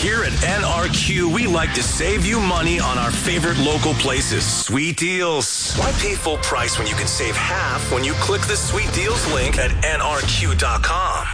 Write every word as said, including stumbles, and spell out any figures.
Here at N R Q, we like to save you money on our favorite local places. Sweet deals. Why pay full price when you can save half when you click the Sweet Deals link at N R Q dot com?